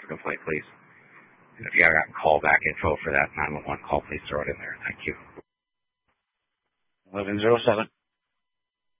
complaint, please. And if you have got callback info for that 911 call, please throw it in there. Thank you. 1107.